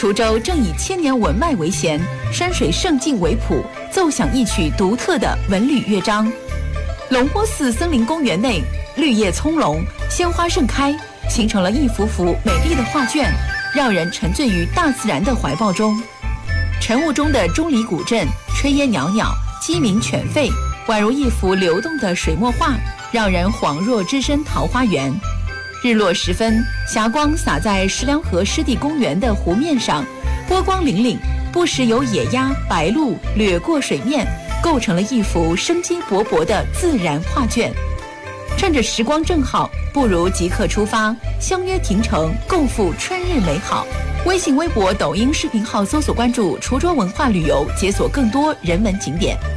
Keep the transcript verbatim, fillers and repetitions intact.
滁州正以千年文脉为弦，山水胜境为谱，奏响一曲独特的文旅乐章。龙坡寺森林公园内绿叶葱茏，鲜花盛开，形成了一幅幅美丽的画卷，让人沉醉于大自然的怀抱中。晨雾中的钟离古镇，炊烟袅袅，鸡鸣犬吠，宛如一幅流动的水墨画，让人恍若置身桃花源。日落时分，霞光洒在石梁河湿地公园的湖面上，波光粼粼，不时有野鸭、白鹭掠过水面，构成了一幅生机勃勃的自然画卷。趁着时光正好，不如即刻出发，相约亭城，共赴春日美好。微信、微博、抖音视频号搜索关注滁州文化旅游，解锁更多人文景点。